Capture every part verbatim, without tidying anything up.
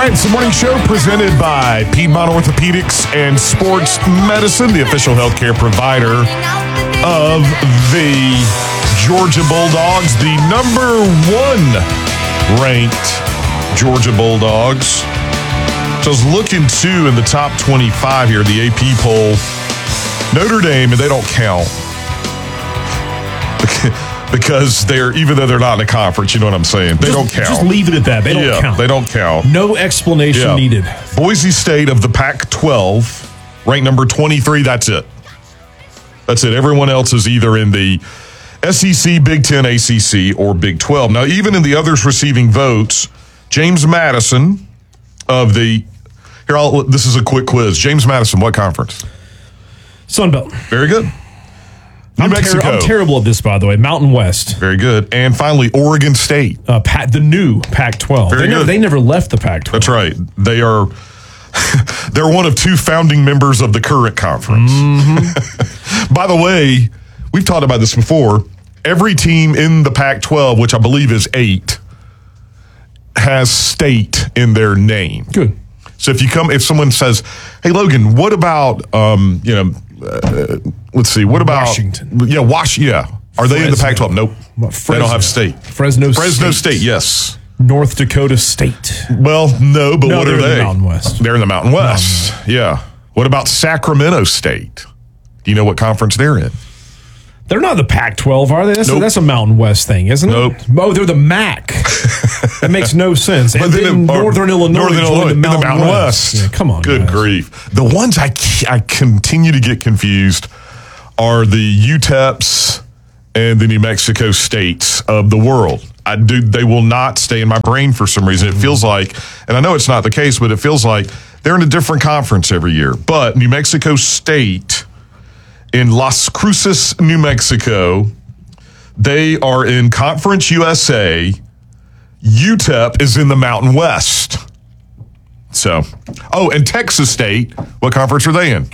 right, it's the morning show presented by Piedmont Orthopedics and Sports Medicine, the official healthcare provider of the Georgia Bulldogs, the number one ranked Georgia Bulldogs. So I was looking too in the top twenty-five here, the A P poll. Notre Dame, and they don't count. Because they're, even though they're not in a conference, you know what I'm saying? They just, don't count. Just leave it at that. They don't yeah, count. They don't count. No explanation yeah. needed. Boise State of the Pac twelve, ranked number twenty-three. That's it. That's it. Everyone else is either in the S E C, Big Ten, A C C, or Big twelve. Now, even in the others receiving votes, James Madison of the, here, I'll, this is a quick quiz. James Madison, what conference? Sun Belt. Very good. New I'm, Mexico. ter- I'm terrible at this, by the way. Mountain West. Very good. And finally, Oregon State. Uh, Pat, the new Pac twelve. Very they, good. Never, they never left the Pac twelve. That's right. They are they're one of two founding members of the current conference. Mm-hmm. By the way, we've talked about this before. Every team in the Pac twelve, which I believe is eight, has state in their name. Good. So if you come, if someone says, "Hey, Logan, what about um, you know?" Uh, let's see. What about Washington? Yeah, Wash. Yeah, are they in the Pac twelve? Nope. What, they don't have state. Fresno. Fresno State. State. Yes. North Dakota State. Well, no, but no, what they're are in they? The Mountain West. They're in the Mountain West. Mountain West. Yeah. What about Sacramento State? Do you know what conference they're in? They're not the Pac twelve, are they? That's, nope. a, that's a Mountain West thing, isn't it? Nope. Oh, they're the M A C. That makes no sense. And But then then it- or- Northern Illinois Northern joined Illinois, the in Mountain, the Mountain West. West. Yeah, come on, Good guys. grief. The ones I, I continue to get confused are the U T E Ps and the New Mexico states of the world. I do. They will not stay in my brain for some reason. It feels like, and I know it's not the case, but it feels like they're in a different conference every year. But New Mexico State in Las Cruces, New Mexico, they are in Conference U S A. U T E P is in the Mountain West. So, oh, and Texas State, what conference are they in?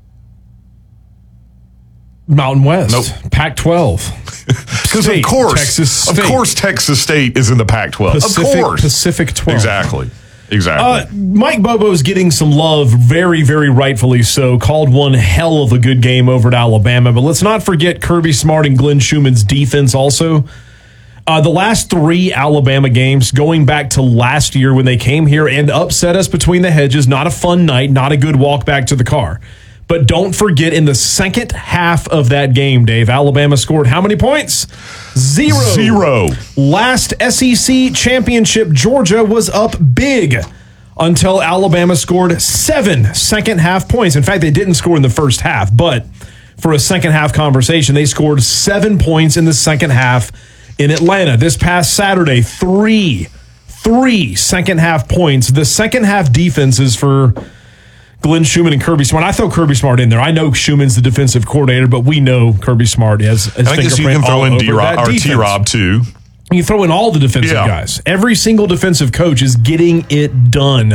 Mountain West. Nope. Pac twelve. Because of course, Texas State. of course, Texas State is in the Pac twelve. Pacific, of course, Pacific twelve. Exactly, exactly. Uh, Mike Bobo's getting some love, very, very rightfully so. Called one hell of a good game over at Alabama. But let's not forget Kirby Smart and Glenn Schumann's defense also. Uh, the last three Alabama games, going back to last year when they came here and upset us between the hedges, not a fun night, not a good walk back to the car. But don't forget, in the second half of that game, Dave, Alabama scored how many points? Zero. Zero. Last S E C championship, Georgia was up big until Alabama scored seven second half points. In fact, they didn't score in the first half, but for a second half conversation, they scored seven points in the second half in Atlanta. This past Saturday, three, three second half points. The second half defenses for Glenn Schumann and Kirby Smart. I throw Kirby Smart in there. I know Schumann's the defensive coordinator, but we know Kirby Smart has his I guess you fingerprint can throw all in over D-Rob, that or defense. T-Rob too. You throw in all the defensive Yeah. guys. Every single defensive coach is getting it done.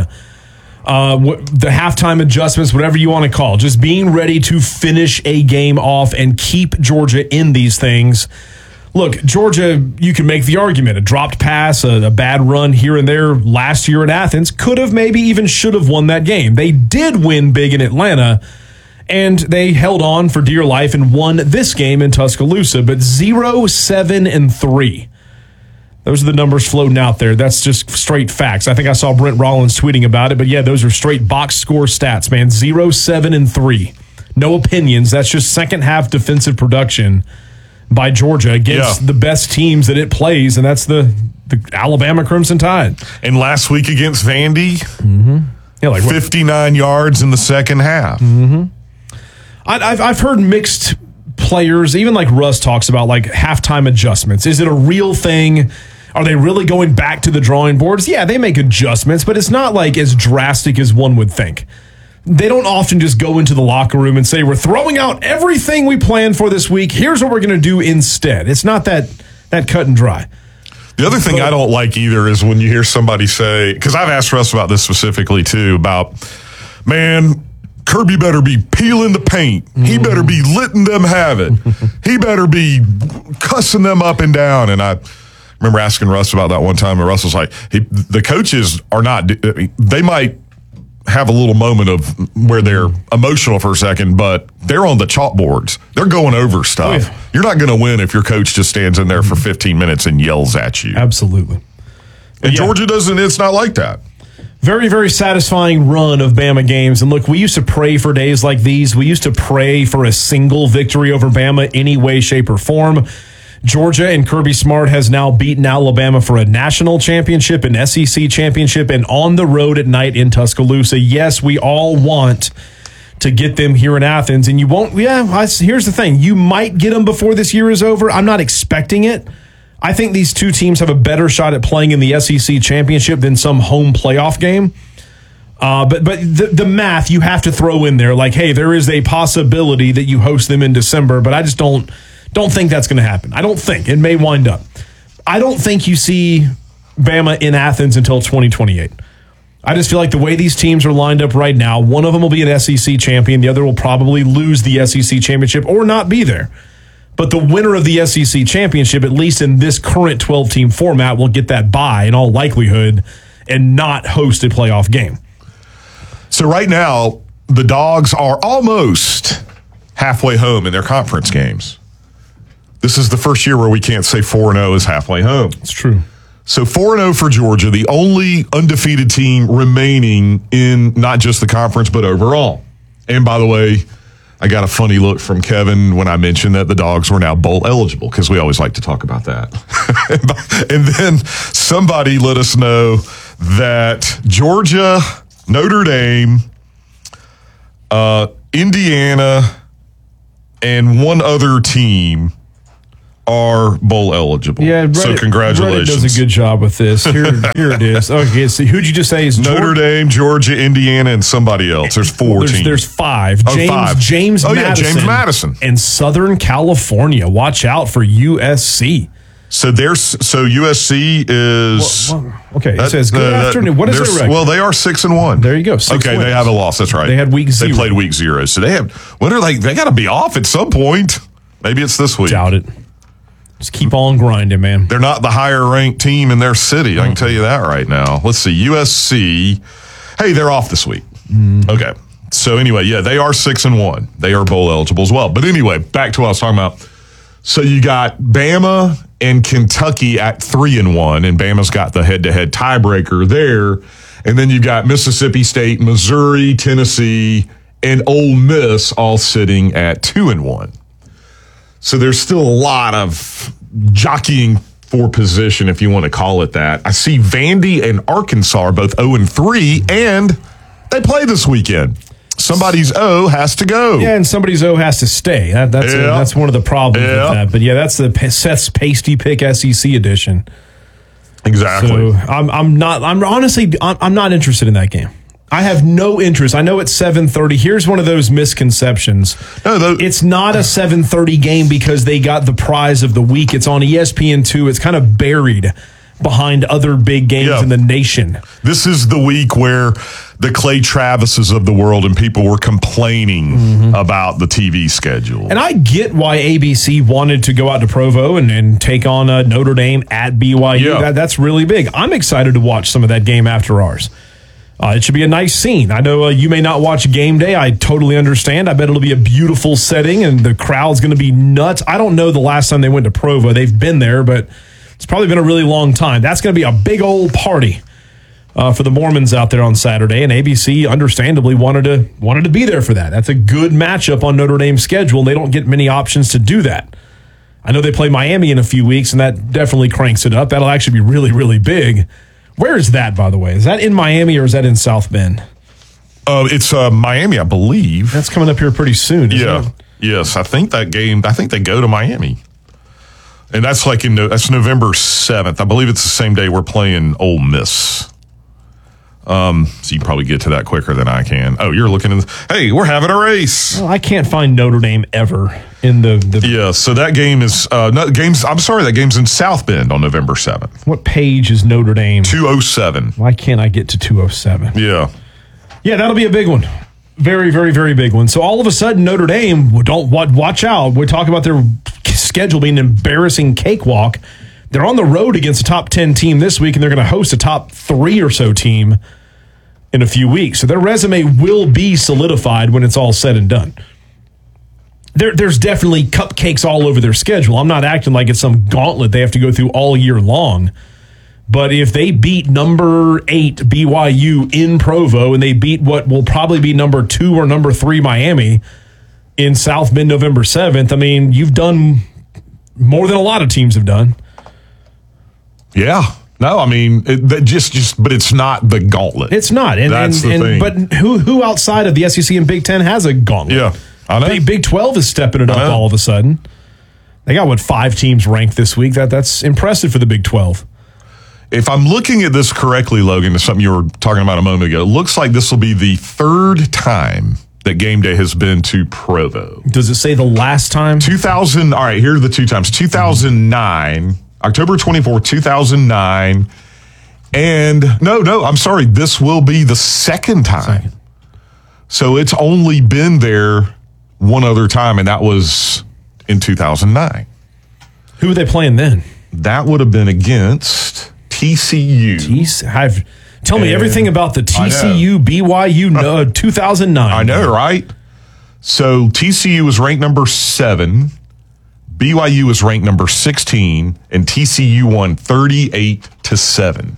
Uh, wh- the halftime adjustments, whatever you want to call, just being ready to finish a game off and keep Georgia in these things. Look, Georgia, you can make the argument. A dropped pass, a, a bad run here and there last year at Athens could have, maybe even should have won that game. They did win big in Atlanta, and they held on for dear life and won this game in Tuscaloosa, but zero, seven, and three. Those are the numbers floating out there. That's just straight facts. I think I saw Brent Rollins tweeting about it, but yeah, those are straight box score stats, man. Zero, seven, and three. No opinions. That's just second half defensive production by Georgia against Yeah. the best teams that it plays, and that's the, the Alabama Crimson Tide. And last week against Vandy, Mm-hmm. Yeah, like what? fifty-nine yards in the second half. Mm-hmm. I, I've I've heard mixed players, even like Russ talks about, like halftime adjustments. Is it a real thing? Are they really going back to the drawing boards? Yeah, they make adjustments, but it's not like as drastic as one would think. They don't often just go into the locker room and say, we're throwing out everything we planned for this week. Here's what we're going to do instead. It's not that that cut and dry. The other thing But- I don't like either is when you hear somebody say, because I've asked Russ about this specifically too, about, man, Kirby better be peeling the paint. He better be letting them have it. He better be cussing them up and down. And I remember asking Russ about that one time, and Russ was like, he, the coaches are not, they might have a little moment of where they're emotional for a second, but they're on the chalkboards. They're going over stuff. Oh, yeah. You're not going to win if your coach just stands in there for fifteen minutes and yells at you. Absolutely. And yeah. Georgia doesn't, it's not like that. Very, very satisfying run of Bama games. And look, we used to pray for days like these. We used to pray for a single victory over Bama any way, shape, or form. Georgia and Kirby Smart has now beaten Alabama for a national championship, an S E C championship, and on the road at night in Tuscaloosa. Yes, we all want to get them here in Athens, and you won't. Yeah, I, here's the thing. You might get them before this year is over. I'm not expecting it. I think these two teams have a better shot at playing in the S E C championship than some home playoff game. Uh, but but the, the math you have to throw in there, like, hey, there is a possibility that you host them in December, but I just don't don't think that's going to happen. I don't think. It may wind up. I don't think you see Bama in Athens until twenty twenty-eight. I just feel like the way these teams are lined up right now, one of them will be an S E C champion, the other will probably lose the S E C championship or not be there. But the winner of the S E C championship, at least in this current twelve-team format, will get that bye in all likelihood and not host a playoff game. So right now, the Dogs are almost halfway home in their conference games. This is the first year where we can't say four and oh is halfway home. It's true. So four and oh for Georgia, the only undefeated team remaining in not just the conference, but overall. And by the way, I got a funny look from Kevin when I mentioned that the Dogs were now bowl eligible, because we always like to talk about that. And then somebody let us know that Georgia, Notre Dame, uh, Indiana, and one other team are bowl eligible. Yeah, Reddit, so congratulations. Reddit does a good job with this. Here, here it is. Okay, so who'd you just say is Notre Georgia? Dame, Georgia, Indiana, and somebody else. There's four there's, teams. There's five. Oh, James, five. James oh, Madison. yeah, James Madison. And Southern California. Watch out for U S C. So there's so U S C is well, well, okay. It that, says good uh, afternoon. What is their record? Well, they are six and one. There you go. Six okay, wins. they have a loss. That's right. They had week zero. They played week zero. So they have. When are they? They got to be off at some point. Maybe it's this week. Doubt it. Just keep on grinding, man. They're not the higher ranked team in their city. I can tell you that right now. Let's see. U S C. Hey, they're off this week. Mm. Okay. So anyway, yeah, they are six and one. They are bowl eligible as well. But anyway, back to what I was talking about. So you got Bama and Kentucky at three and one, and Bama's got the head-to-head tiebreaker there. And then you got Mississippi State, Missouri, Tennessee, and Ole Miss all sitting at two and one. So there's still a lot of jockeying for position, if you want to call it that. I see Vandy and Arkansas are both oh and three, and they play this weekend. Somebody's O has to go. Yeah, and somebody's O has to stay. That, that's yep. a, that's one of the problems yep. with that. But yeah, that's the Seth's Pasty Pick S E C edition. Exactly. So I'm I'm not I'm honestly I'm, I'm not interested in that game. I have no interest. I know it's seven thirty. Here's one of those misconceptions. No, those, it's not a seven thirty game because they got the prize of the week. It's on E S P N two. It's kind of buried behind other big games yeah. in the nation. This is the week where the Clay Travises of the world and people were complaining mm-hmm. about the T V schedule. And I get why A B C wanted to go out to Provo and, and take on uh, Notre Dame at B Y U. Yeah. That, that's really big. I'm excited to watch some of that game after ours. Uh, it should be a nice scene. I know uh, you may not watch game day. I totally understand. I bet it'll be a beautiful setting and the crowd's going to be nuts. I don't know the last time they went to Provo. They've been there, but it's probably been a really long time. That's going to be a big old party uh, for the Mormons out there on Saturday, and A B C understandably wanted to wanted to be there for that. That's a good matchup on Notre Dame's schedule, and they don't get many options to do that. I know they play Miami in a few weeks, and that definitely cranks it up. That'll actually be really, really big. Where is that, by the way? Is that in Miami or is that in South Bend? Uh, it's uh, Miami, I believe. That's coming up here pretty soon, isn't yeah. it? Yes, I think that game, I think they go to Miami. And that's like in that's November seventh. I believe it's the same day we're playing Ole Miss. Um, so you can probably get to that quicker than I can. Oh, you're looking at, hey, we're having a race. Well, I can't find Notre Dame ever in the, the yeah. So that game is uh, no, games. I'm sorry, that game's in South Bend on November seventh. What page is Notre Dame? two oh seven. Why can't I get to two oh seven? Yeah, yeah, that'll be a big one. Very, very, very big one. So all of a sudden, Notre Dame, don't watch out. We talk about their schedule being an embarrassing cakewalk. They're on the road against a top ten team this week, and they're going to host a top three or so team in a few weeks. So their resume will be solidified when it's all said and done. There, there's definitely cupcakes all over their schedule. I'm not acting like it's some gauntlet they have to go through all year long. But if they beat number eight B Y U in Provo and they beat what will probably be number two or number three Miami in South Bend November seventh, I mean, you've done more than a lot of teams have done. Yeah. No, I mean, it, that just, just, but it's not the gauntlet. It's not. And, That's and, the and, thing. But who who outside of the S E C and Big Ten has a gauntlet? Yeah, I know. Big, Big twelve is stepping it up all of a sudden. They got, what, five teams ranked this week? That That's impressive for the Big twelve. If I'm looking at this correctly, Logan, to something you were talking about a moment ago, it looks like this will be the third time that game day has been to Provo. Does it say the last time? two thousand, all right, here are the two times. two thousand nine, October twenty-fourth, two thousand nine, and no, no, I'm sorry, this will be the second time. Second. So it's only been there one other time, and that was in two thousand nine. Who were they playing then? That would have been against T C U. T C U. I've, tell me And everything about the T C U, B Y U, no, two thousand nine. I know, right? So T C U was ranked number seven, B Y U was ranked number sixteen, and T C U won thirty-eight to seven.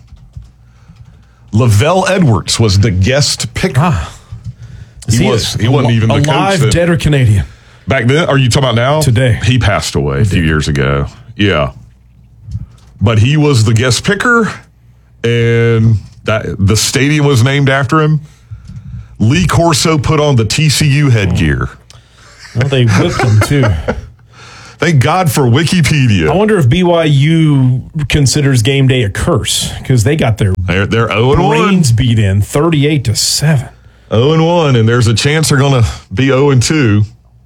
Lavelle Edwards was the guest picker. Ah. He, he was. He wasn't even the coach alive, then. dead, or Canadian? Back then, are you talking about now? Today. He passed away a few years ago. Yeah. But he was the guest picker, and that the stadium was named after him. Lee Corso put on the T C U headgear. Well, they whipped them, too. Thank God for Wikipedia. I wonder if B Y U considers game day a curse, because they got their They're, they're oh and one. brains beat in thirty-eight to seven. oh and one, and there's a chance they're going to be oh and two.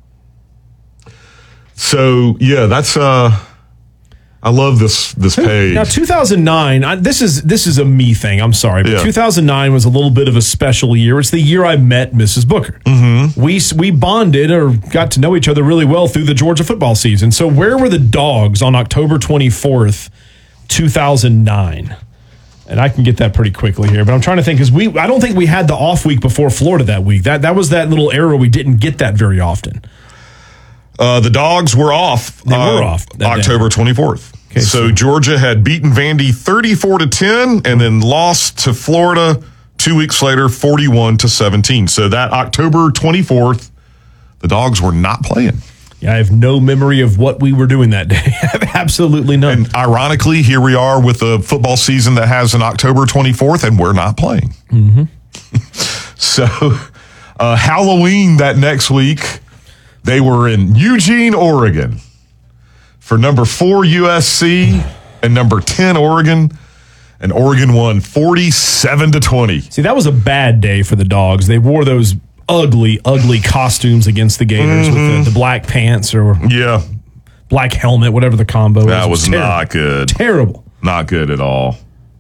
So, yeah, that's uh I love this this page. Now, two thousand nine, I, this is this is a me thing. I'm sorry, but Yeah. two thousand nine was a little bit of a special year. It's the year I met Missus Booker. Mm-hmm. We we bonded or got to know each other really well through the Georgia football season. So, where were the Dogs on October twenty-fourth, two thousand nine? And I can get that pretty quickly here, but I'm trying to think because we I don't think we had the off week before Florida that week. That that was that little era we didn't get that very often. Uh, the Dogs were off. They were uh, off that October twenty-fourth. Okay, so, so- Georgia had beaten Vandy thirty-four to ten and then lost to Florida two weeks later, forty-one to seventeen. So that October twenty-fourth, the Dogs were not playing. Yeah, I have no memory of what we were doing that day. I have absolutely none. And ironically, here we are with a football season that has an October twenty-fourth, and we're not playing. Mm-hmm. So, uh, Halloween that next week, they were in Eugene, Oregon for number four U S C and number ten Oregon, and Oregon won forty-seven to twenty. See, that was a bad day for the Dogs. They wore those ugly, ugly costumes against the Gators Mm-hmm. with the, the black pants or Yeah, black helmet, whatever the combo is. that It was terrible. not good. Terrible. Not good at all.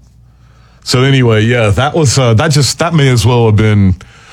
So anyway, yeah, that was uh, that. Just that may as well have been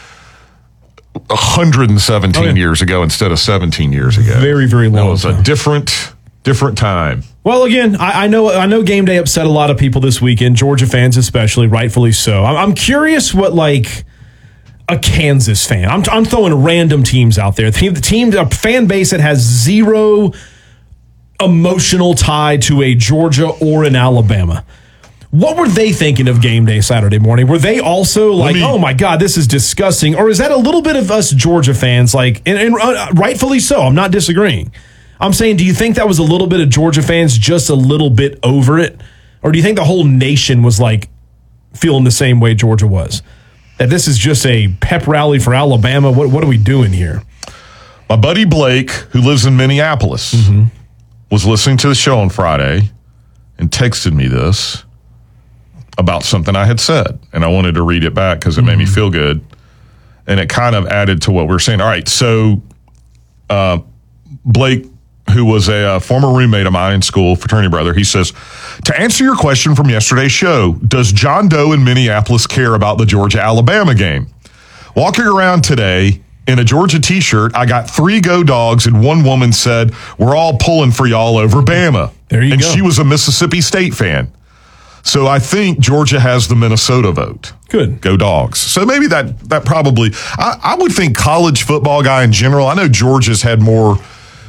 one hundred seventeen Oh, yeah. years ago instead of seventeen years ago. Very, very That long was a time. different, different time. Well, again, I, I know I know game day upset a lot of people this weekend, Georgia fans especially, rightfully so. I'm, I'm curious what, like, a Kansas fan. I'm, I'm throwing random teams out there. The team, a fan base that has zero emotional tie to a Georgia or an Alabama. What were they thinking of game day Saturday morning? Were they also like, me- oh my God, this is disgusting? Or is that a little bit of us Georgia fans, like, and, and uh, rightfully so, I'm not disagreeing. I'm saying, do you think that was a little bit of Georgia fans just a little bit over it? Or do you think the whole nation was like feeling the same way Georgia was? That this is just a pep rally for Alabama? What, what are we doing here? My buddy Blake, who lives in Minneapolis, Mm-hmm. was listening to the show on Friday and texted me this about something I had said. And I wanted to read it back because it made me feel good. And it kind of added to what we were saying. All right, so uh, Blake, who was a uh, former roommate of mine in school, fraternity brother, he says, to answer your question from yesterday's show, does John Doe in Minneapolis care about the Georgia-Alabama game? Walking around today, in a Georgia t-shirt. I got three Go Dogs, and one woman said, "We're all pulling for y'all over Bama." There you and go. she was a Mississippi State fan. So I think Georgia has the Minnesota vote. Good. Go Dogs. So maybe that that probably, I, I would think college football guy in general, I know Georgia's had more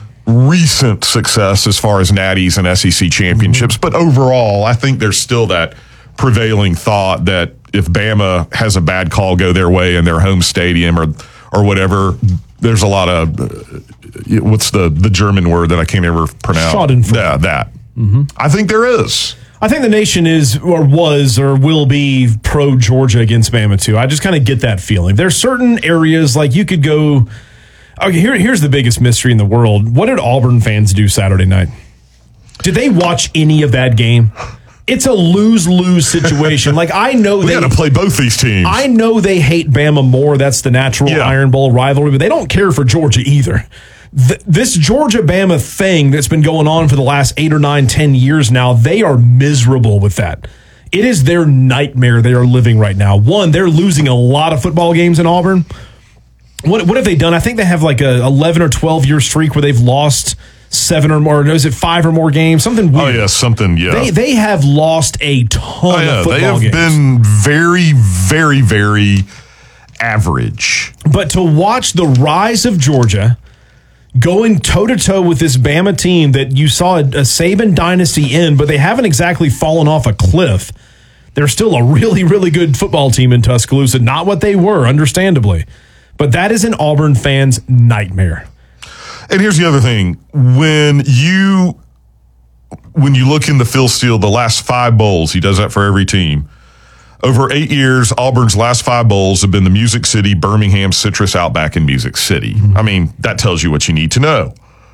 recent success as far as natties and S E C championships, mm-hmm. but overall, I think there's still that prevailing thought that if Bama has a bad call go their way in their home stadium or or whatever, there's a lot of, uh, what's the, the German word that I can't ever pronounce? Schadenfreude. Yeah, that. Mm-hmm. I think there is. I think the nation is or was or will be pro-Georgia against Bama, too. I just kind of get that feeling. There's certain areas, like you could go... Okay, here, here's the biggest mystery in the world. What did Auburn fans do Saturday night? Did they watch any of that game? It's a lose-lose situation. Like, I know we they... We got to play both these teams. I know they hate Bama more. That's the natural yeah. Iron Bowl rivalry, but they don't care for Georgia either. Th- this Georgia-Bama thing that's been going on for the last eight or nine, ten years now, they are miserable with that. It is their nightmare they are living right now. One, they're losing a lot of football games in Auburn. What what have they done? I think they have like a eleven or twelve year streak where they've lost seven or more. Is it five or more games? Something weird. Oh, yeah, something, yeah. They, they have lost a ton oh, yeah. of football They have games. been very, very, very average. But to watch the rise of Georgia going toe-to-toe with this Bama team that you saw a, a Saban dynasty in, but they haven't exactly fallen off a cliff. They're still a really, really good football team in Tuscaloosa. Not what they were, understandably. But that is an Auburn fan's nightmare. And here's the other thing. When you when you look in the Phil Steele, the last five bowls, he does that for every team. Over eight years, Auburn's last five bowls have been the Music City, Birmingham, Citrus, Outback, and Music City. Mm-hmm. I mean, that tells you what you need to know.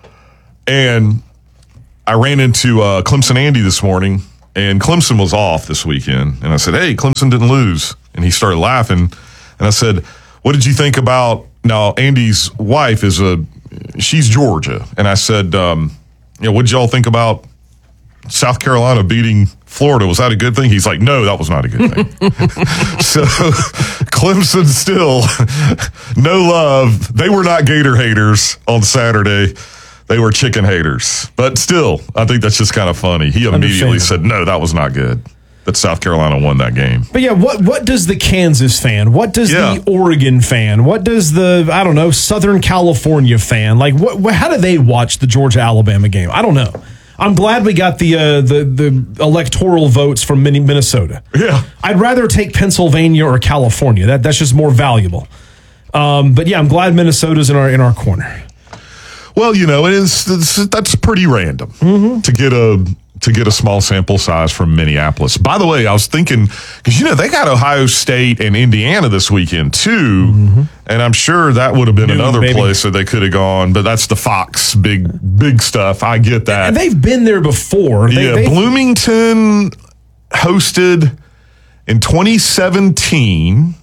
And I ran into uh, Clemson Andy this morning, and Clemson was off this weekend. And I said, "Hey, Clemson didn't lose." And he started laughing. And I said, "What did you think about," now Andy's wife is a, she's Georgia. And I said, um, you know, what did y'all think about South Carolina beating Florida? Was that a good thing? He's like, "No, that was not a good thing." So Clemson still, no love. They were not Gator haters on Saturday. They were chicken haters. But still, I think that's just kind of funny. He immediately said, "No, that was not good that South Carolina won that game." But yeah, what what does the Kansas fan, what does yeah. the Oregon fan, what does the, I don't know, Southern California fan, like what, what how do they watch the Georgia-Alabama game? I don't know. I'm glad we got the uh, the the electoral votes from Minnesota. Yeah, I'd rather take Pennsylvania or California. That that's just more valuable. Um, but yeah, I'm glad Minnesota's in our in our corner. Well, you know, it is it's, that's pretty random mm-hmm. to get a to get a small sample size from Minneapolis. By the way, I was thinking, because you know they got Ohio State and Indiana this weekend too, mm-hmm. and I'm sure that would have been Noon, another baby. place that they could have gone. But that's the Fox big big stuff. I get that. And they've been there before. They, yeah, they've... Bloomington hosted in twenty seventeen,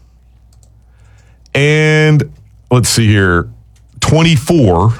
and let's see here, twenty-four,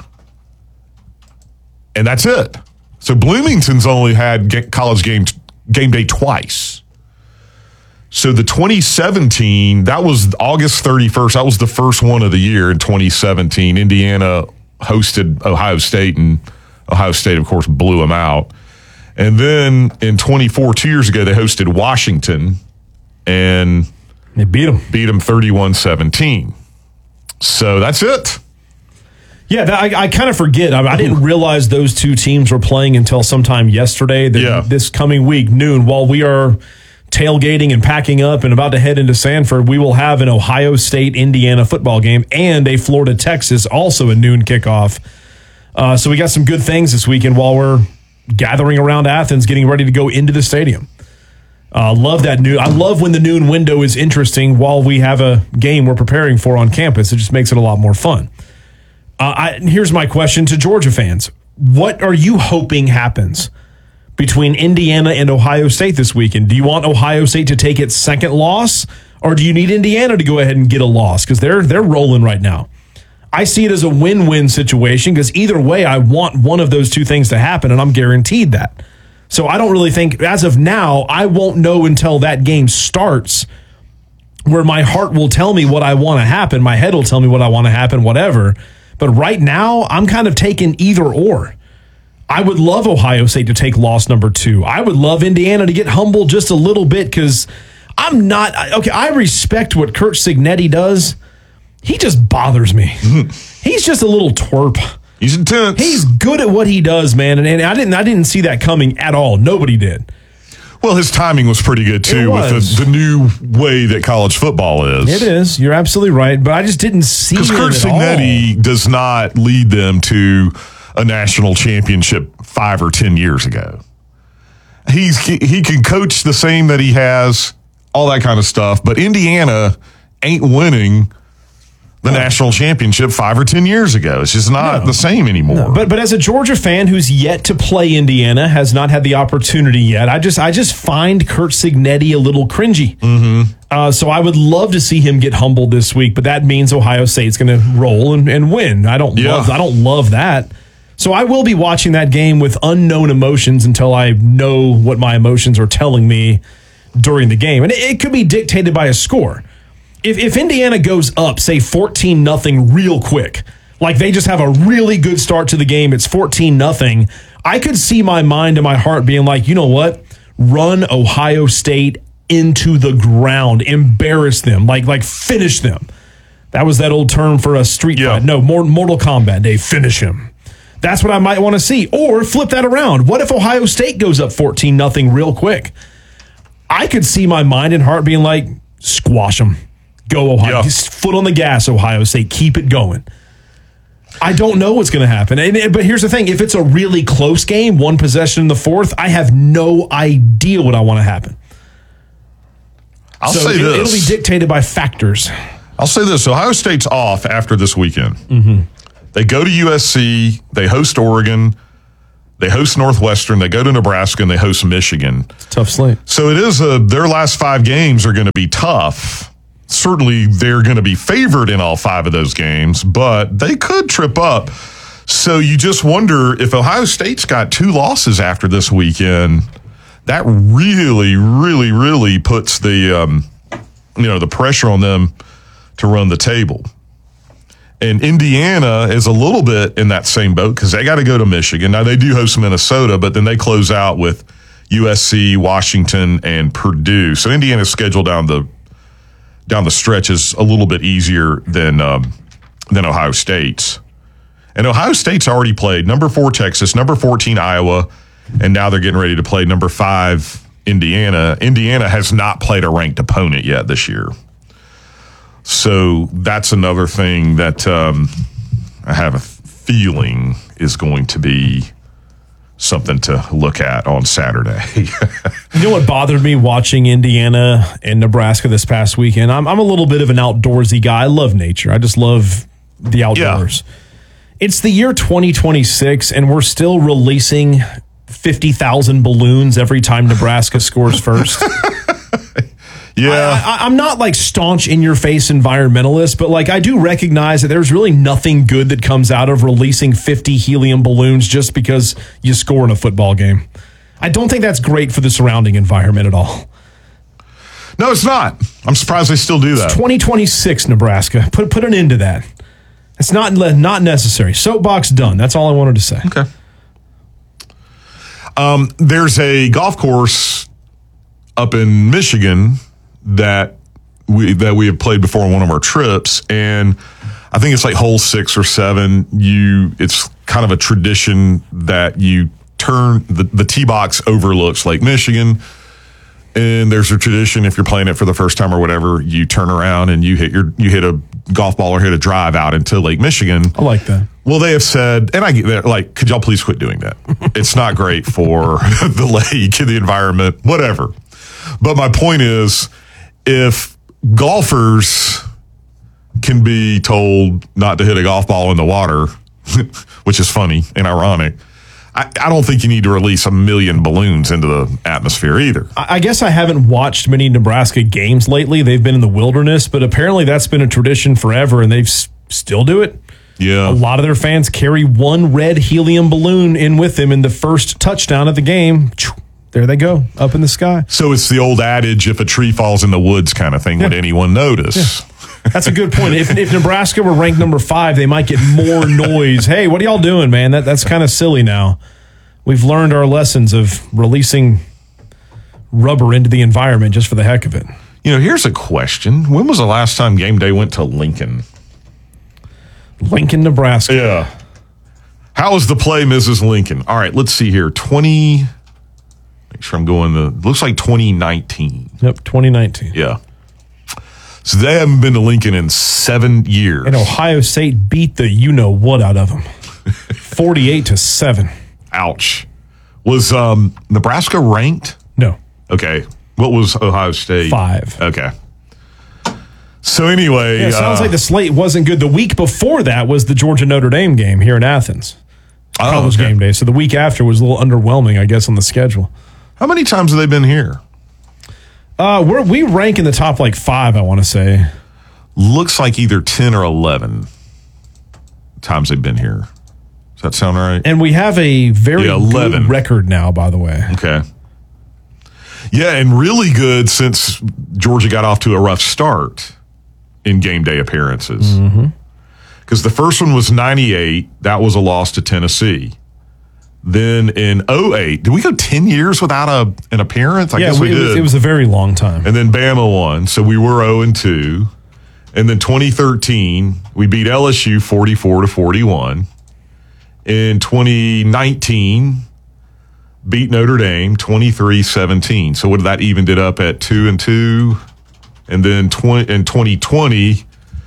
and that's it. So Bloomington's only had college game game day twice. So the twenty seventeen, that was August thirty-first. That was the first one of the year in twenty seventeen. Indiana hosted Ohio State, and Ohio State, of course, blew them out. And then in twenty-four, two years ago, they hosted Washington, and they beat them. Beat them thirty-one seventeen. So that's it. Yeah, that, I, I kind of forget. I, I didn't realize those two teams were playing until sometime yesterday. The, yeah. This coming week, noon, while we are tailgating and packing up and about to head into Sanford, we will have an Ohio State-Indiana football game and a Florida-Texas, also a noon kickoff. Uh, so we got some good things this weekend while we're gathering around Athens, getting ready to go into the stadium. Uh, love that noon. I love when the noon window is interesting while we have a game we're preparing for on campus. It just makes it a lot more fun. Uh, I, here's my question to Georgia fans. What are you hoping happens between Indiana and Ohio State this weekend? Do you want Ohio State to take its second loss, or do you need Indiana to go ahead and get a loss? Because they're they're rolling right now. I see it as a win-win situation because either way, I want one of those two things to happen, and I'm guaranteed that. So I don't really think, as of now, I won't know until that game starts where my heart will tell me what I want to happen. My head will tell me what I want to happen, whatever. But right now, I'm kind of taking either or. I would love Ohio State to take loss number two. I would love Indiana to get humbled just a little bit because I'm not – okay, I respect what Curt Cignetti does. He just bothers me. He's just a little twerp. He's intense. He's good at what he does, man, and, and I didn't I didn't see that coming at all. Nobody did. Well, his timing was pretty good, too, with the, the new way that college football is. It is. You're absolutely right, but I just didn't see it at all. Because Curt Cignetti does not lead them to – a national championship five or ten years ago. He's he can coach the same that he has, all that kind of stuff. But Indiana ain't winning the no. national championship five or ten years ago. It's just not no. the same anymore. No. But but as a Georgia fan who's yet to play Indiana, has not had the opportunity yet, I just I just find Curt Cignetti a little cringy. Mm-hmm. Uh, so I would love to see him get humbled this week, but that means Ohio State's going to roll and, and win. I don't yeah. love I don't love that. So I will be watching that game with unknown emotions until I know what my emotions are telling me during the game. And it, it could be dictated by a score. If if Indiana goes up, say fourteen nothing real quick, like they just have a really good start to the game, it's fourteen nothing, I could see my mind and my heart being like, you know what? Run Ohio State into the ground, embarrass them, like like finish them. That was that old term for a street yeah. fight. No, more Mortal Kombat, Dave, finish him. That's what I might want to see. Or flip that around. What if Ohio State goes up fourteen nothing real quick? I could see my mind and heart being like, squash them. Go, Ohio. Yeah. Just foot on the gas, Ohio State. Keep it going. I don't know what's going to happen. And, but here's the thing. If it's a really close game, one possession in the fourth, I have no idea what I want to happen. I'll so say it, this. It'll be dictated by factors. I'll say this. Ohio State's off after this weekend. Mm-hmm. They go to U S C, they host Oregon, they host Northwestern, they go to Nebraska, and they host Michigan. It's a tough slate. So it is a, their last five games are going to be tough. Certainly, they're going to be favored in all five of those games, but they could trip up. So you just wonder if Ohio State's got two losses after this weekend, that really, really, really puts the um, you know the pressure on them to run the table. And Indiana is a little bit in that same boat because they got to go to Michigan. Now, they do host Minnesota, but then they close out with U S C, Washington, and Purdue. So Indiana's schedule down the down the stretch is a little bit easier than um, than Ohio State's. And Ohio State's already played number four Texas, number fourteen Iowa, and now they're getting ready to play number five Indiana. Indiana has not played a ranked opponent yet this year. So that's another thing that um, I have a feeling is going to be something to look at on Saturday. You know what bothered me watching Indiana and Nebraska this past weekend? I'm, I'm a little bit of an outdoorsy guy. I love nature. I just love the outdoors. Yeah. It's the year twenty twenty-six, and we're still releasing fifty thousand balloons every time Nebraska scores first. Yeah, I, I, I'm not like staunch in your face environmentalist, but like I do recognize that there's really nothing good that comes out of releasing fifty helium balloons just because you score in a football game. I don't think that's great for the surrounding environment at all. No, it's not. I'm surprised they still do that. It's twenty twenty-six, Nebraska. Put put an end to that. It's not not necessary. Soapbox done. That's all I wanted to say. Okay. Um, there's a golf course up in Michigan that we that we have played before on one of our trips, and I think it's like hole six or seven. You, it's kind of a tradition that you turn the, the tee box overlooks Lake Michigan, and there's a tradition if you're playing it for the first time or whatever, you turn around and you hit your you hit a golf ball or hit a drive out into Lake Michigan. I like that. Well, they have said, and I get that, like, could y'all please quit doing that? It's not great for the lake and the environment, whatever. But my point is, if golfers can be told not to hit a golf ball in the water, which is funny and ironic, I, I don't think you need to release a million balloons into the atmosphere either. I guess I haven't watched many Nebraska games lately. They've been in the wilderness, but apparently that's been a tradition forever, and they s- still do it. Yeah. A lot of their fans carry one red helium balloon in with them in the first touchdown of the game. there they go, up in the sky. So it's the old adage, if a tree falls in the woods kind of thing, yeah. would anyone notice? Yeah. That's a good point. If, if Nebraska were ranked number five, they might get more noise. Hey, what are y'all doing, man? That That's kind of silly now. We've learned our lessons of releasing rubber into the environment just for the heck of it. You know, here's a question. When was the last time game day went to Lincoln? Lincoln, Nebraska. Yeah. How was the play, Missus Lincoln? All right, let's see here. twenty, make sure I'm going to, looks like twenty nineteen. Yep, twenty nineteen. Yeah. So they haven't been to Lincoln in seven years. And Ohio State beat the you-know-what out of them. forty-eight to seven. Ouch. Was um, Nebraska ranked? No. Okay. What was Ohio State? Five. Okay. So anyway. Yeah, it sounds uh, like the slate wasn't good. The week before that was the Georgia-Notre Dame game here in Athens. Oh, College okay. game day. So the week after was a little underwhelming, I guess, on the schedule. How many times have they been here? Uh, we're, we rank in the top like five, I want to say. Looks like either ten or eleven times they've been here. Does that sound right? And we have a very yeah, good record now, by the way. Okay. Yeah, and really good since Georgia got off to a rough start in game day appearances. Because mm-hmm. the first one was ninety-eight. That was a loss to Tennessee. Then in oh eight, did we go ten years without a an appearance? I yeah, guess we it did. Was, it was a very long time. And then Bama won, so we were oh and two. And then twenty thirteen, we beat L S U forty-four to forty-one. In twenty nineteen, beat Notre Dame twenty-three seventeen. So what did that evened it up at two and two? And then twenty in twenty twenty,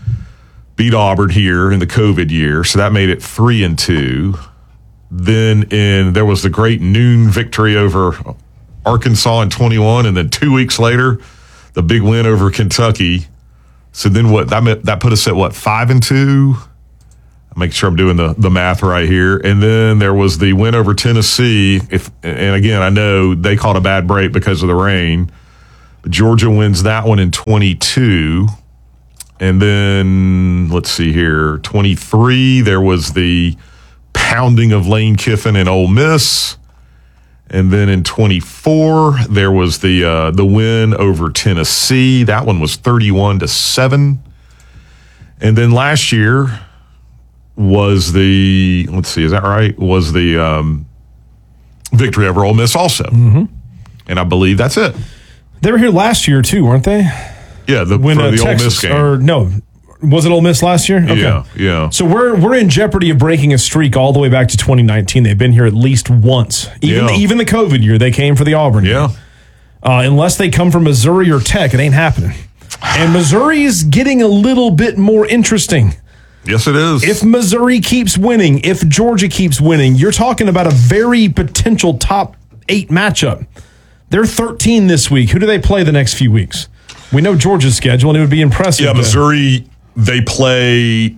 beat Auburn here in the COVID year. So that made it three and two. Then in there was the great noon victory over Arkansas in twenty-one, and then two weeks later, the big win over Kentucky. So then what that meant, that put us at what, five and two? Make sure I'm doing the, the math right here. And then there was the win over Tennessee. If and again, I know they caught a bad break because of the rain. But Georgia wins that one in twenty-two. And then let's see here, twenty-three, there was the pounding of Lane Kiffin and Ole Miss. And then in twenty-four, there was the uh, the win over Tennessee. That one was thirty-one to seven. And then last year was the, let's see, is that right? Was the um, victory over Ole Miss also. Mm-hmm. And I believe that's it. They were here last year too, weren't they? Yeah, the, when, for uh, the Texas, Ole Miss game. Or no, was it Ole Miss last year? Okay. Yeah, yeah. So we're we're in jeopardy of breaking a streak all the way back to twenty nineteen. They've been here at least once. Even, yeah. the, even the COVID year, they came for the Auburn Yeah. game. Uh, unless they come from Missouri or Tech, it ain't happening. And Missouri is getting a little bit more interesting. Yes, it is. If Missouri keeps winning, if Georgia keeps winning, you're talking about a very potential top eight matchup. They're thirteen this week. Who do they play the next few weeks? We know Georgia's schedule, and it would be impressive. Yeah, Missouri, they play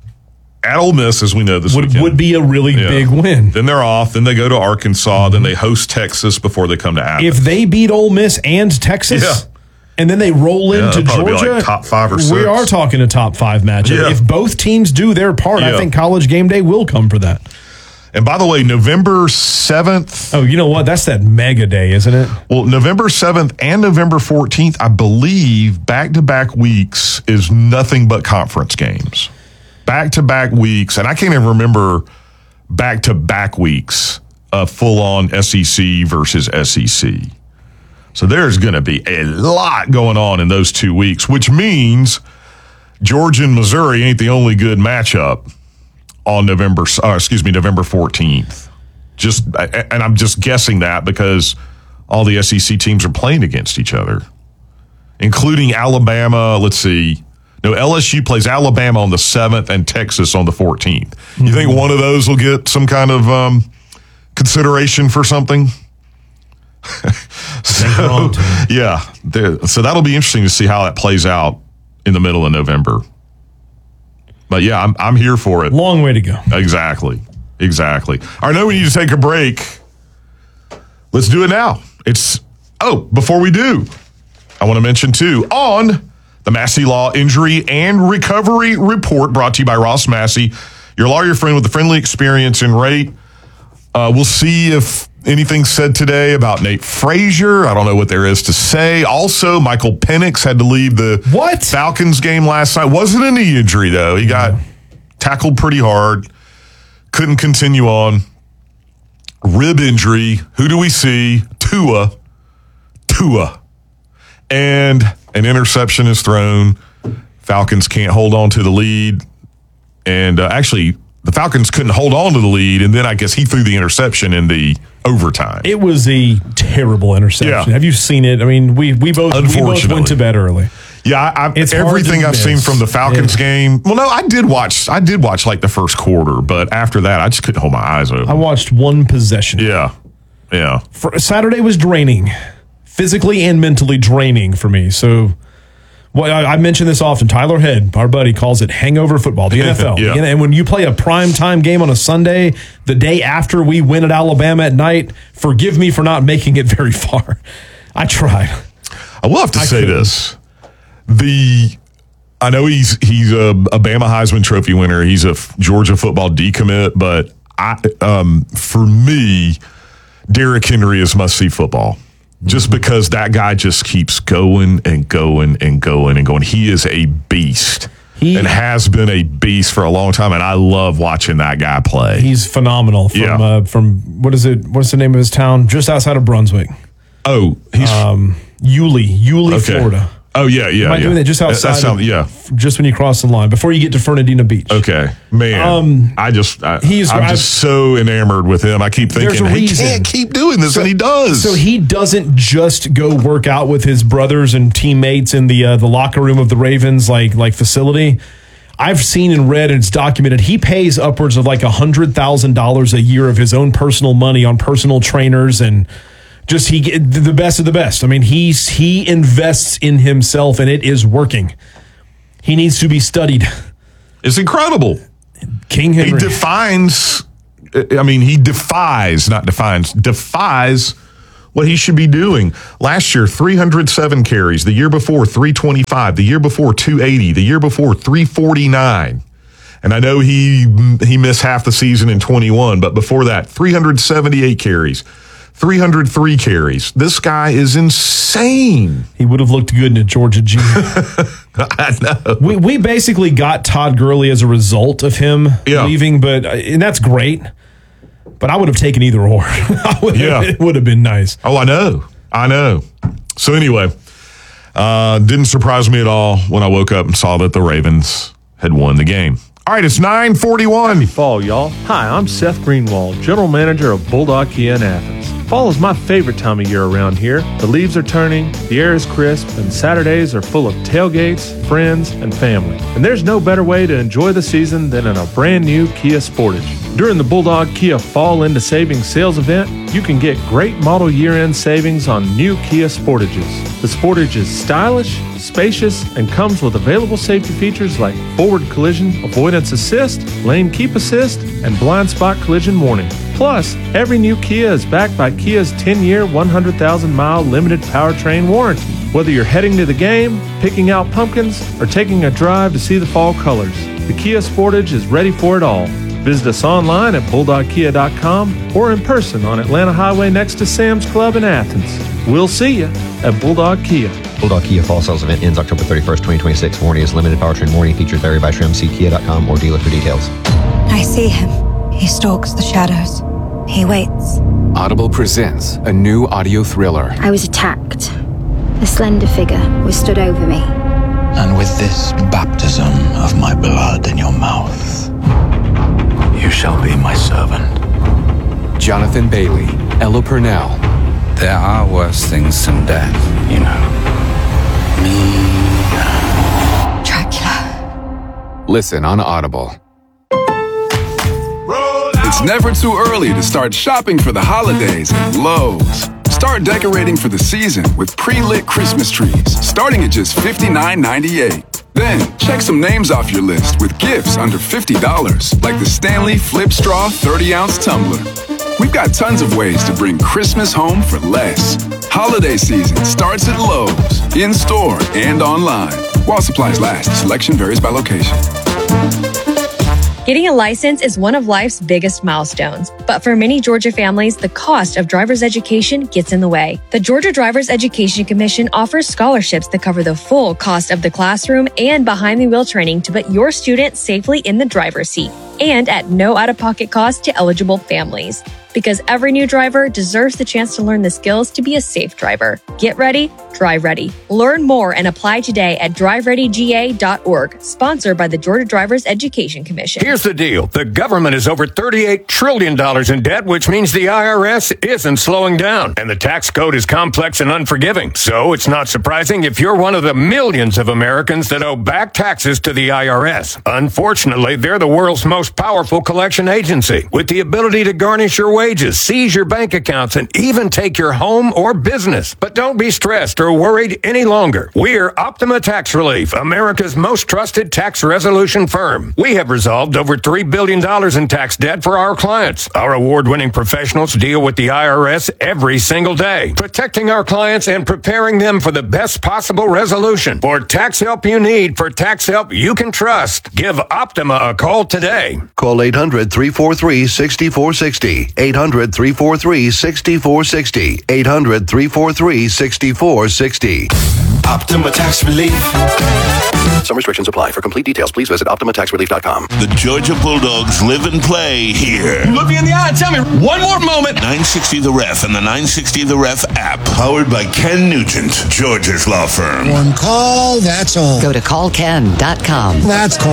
at Ole Miss, as we know this would, weekend. Would be a really Yeah. big win. Then they're off. Then they go to Arkansas. Then they host Texas before they come to Athens. If they beat Ole Miss and Texas, Yeah. and then they roll Yeah, into that'd probably be Georgia, like top five or six. we are talking a top five matchup. Yeah. If both teams do their part, I Yeah. think College Game Day will come for that. And by the way, November seventh. Oh, you know what? That's that mega day, isn't it? Well, November seventh and November fourteenth, I believe, back-to-back weeks is nothing but conference games. Back-to-back weeks. And I can't even remember back-to-back weeks of full-on S E C versus S E C. So there's going to be a lot going on in those two weeks, which means Georgia and Missouri ain't the only good matchup on November, uh, excuse me, November fourteenth. Just, and I'm just guessing that because all the S E C teams are playing against each other, including Alabama. Let's see. No, L S U plays Alabama on the seventh and Texas on the fourteenth. You think one of those will get some kind of um, consideration for something? so, yeah. So that'll be interesting to see how that plays out in the middle of November. But yeah, I'm I'm here for it. Long way to go. Exactly. Exactly. I know we need to take a break. Let's do it now. It's, oh, before we do, I want to mention too, on the Massey Law Injury and Recovery Report brought to you by Ross Massey, your lawyer friend with a friendly experience and rate. Uh, we'll see if anything said today about Nate Frazier. I don't know what there is to say. Also, Michael Penix had to leave the what? Falcons game last night. Wasn't a knee injury, though. He got tackled pretty hard. Couldn't continue on. Rib injury. Who do we see? Tua. Tua. And an interception is thrown. Falcons can't hold on to the lead. And uh, actually, the Falcons couldn't hold on to the lead, and then I guess he threw the interception in the overtime. It was a terrible interception. Yeah. Have you seen it? I mean, we we both, we both went to bed early. Yeah, I, I, It's everything I've miss. seen from the Falcons Yeah. game. Well, no, I did watch. I did watch like the first quarter, but after that, I just couldn't hold my eyes open. I watched one possession. Yeah, yeah. For, Saturday was draining, physically and mentally draining for me. So, well, I, I mention this often. Tyler Head, our buddy, calls it hangover football, the N F L. Yeah. And when you play a primetime game on a Sunday, the day after we win at Alabama at night, forgive me for not making it very far. I tried. I will have to I say couldn't. this: the I know he's he's a, a Bama Heisman Trophy winner. He's a f- Georgia football decommit, but I um, for me, Derrick Henry is must see football. Just because that guy just keeps going and going and going and going. He is a beast He- and has been a beast for a long time, and I love watching that guy play. He's phenomenal. From Yeah. uh, from what is it? What's the name of his town? Just outside of Brunswick. oh, he's Um, Yulee, Yulee, okay. Florida. Oh yeah, yeah. Am I yeah. doing that just That- outside? That sounds, of- yeah. Just when you cross the line, before you get to Fernandina Beach. Okay, man. Um, I just, I, he's- I'm I- just so enamored with him. I keep There's thinking a he reason. can't keep doing this, and he does. So he doesn't just go work out with his brothers and teammates in the uh, the locker room of the Ravens like like facility. I've seen and read, and it's documented, he pays upwards of like one hundred thousand dollars a year of his own personal money on personal trainers and just he get the best of the best. I mean, he's he invests in himself, and it is working. He needs to be studied. it's incredible. King Henry. He defines. I mean, he defies, not defines, defies what he should be doing. Last year, three hundred seven carries. The year before, three twenty-five. The year before, two eighty. The year before, three forty-nine. And I know he he missed half the season in twenty-one, but before that, three hundred seventy-eight carries, three hundred three carries. This guy is insane. He would have looked good in a Georgia jeans. I know. We we basically got Todd Gurley as a result of him Yeah. leaving, but and that's great. But I would have taken either or. I would Yeah. It would have been nice. Oh, I know. I know. So anyway, uh, didn't surprise me at all when I woke up and saw that the Ravens had won the game. All right, it's nine forty-one. Fall, y'all. Hi, I'm Seth Greenwald, General Manager of Bulldog Kia in Athens. Fall is my favorite time of year around here. The leaves are turning, the air is crisp, and Saturdays are full of tailgates, friends, and family. And there's no better way to enjoy the season than in a brand new Kia Sportage. During the Bulldog Kia Fall Into Savings sales event, you can get great model year-end savings on new Kia Sportages. The Sportage is stylish, spacious, and comes with available safety features like forward collision avoidance assist, lane keep assist, and blind spot collision warning. Plus, every new Kia is backed by Kia's ten-year, one hundred thousand mile limited powertrain warranty. Whether you're heading to the game, picking out pumpkins, or taking a drive to see the fall colors, the Kia Sportage is ready for it all. Visit us online at bulldog kia dot com or in person on Atlanta Highway next to Sam's Club in Athens. We'll see you at Bulldog Kia. Bulldog Kia Fall Sales Event ends October thirty-first, twenty twenty-six. Warranty is limited powertrain warranty. Features vary by trim. See kia dot com or dealer for details. I see him. He stalks the shadows. He waits. Audible presents a new audio thriller. I was attacked. A slender figure was stood over me. And with this baptism of my blood in your mouth, you shall be my servant. Jonathan Bailey, Ella Purnell. There are worse things than death, you know. Me. Dracula. Listen on Audible. It's never too early to start shopping for the holidays at Lowe's. Start decorating for the season with pre-lit Christmas trees, starting at just fifty-nine ninety-eight. Then, check some names off your list with gifts under fifty dollars, like the Stanley Flip Straw thirty ounce tumbler. We've got tons of ways to bring Christmas home for less. Holiday season starts at Lowe's, in-store and online. While supplies last, selection varies by location. Getting a license is one of life's biggest milestones, but for many Georgia families, the cost of driver's education gets in the way. The Georgia Driver's Education Commission offers scholarships that cover the full cost of the classroom and behind-the-wheel training to put your student safely in the driver's seat, and at no out-of-pocket cost to eligible families. Because every new driver deserves the chance to learn the skills to be a safe driver. Get ready, drive ready. Learn more and apply today at drive ready G A dot org, sponsored by the Georgia Drivers Education Commission. Here's the deal. The government is over thirty-eight trillion dollars in debt, which means the I R S isn't slowing down. And the tax code is complex and unforgiving. So it's not surprising if you're one of the millions of Americans that owe back taxes to the I R S. Unfortunately, they're the world's most powerful collection agency, with the ability to garnish your wages, seize your bank accounts, and even take your home or business. But don't be stressed or worried any longer. We're Optima Tax Relief, America's most trusted tax resolution firm. We have resolved over three billion dollars in tax debt for our clients. Our award-winning professionals deal with the I R S every single day, protecting our clients and preparing them for the best possible resolution. For tax help you need, for tax help you can trust, give Optima a call today. Call eight hundred, three four three, six four six zero. eight hundred, three four three, six four six zero. eight hundred, three four three, six four six zero. Optima Tax Relief. Some restrictions apply. For complete details, please visit optima tax relief dot com. The Georgia Bulldogs live and play here. Look me in the eye and tell me one more moment. nine sixty The Ref and the nine sixty The Ref app. Powered by Ken Nugent, Georgia's law firm. One call, that's all. Go to call ken dot com. That's call.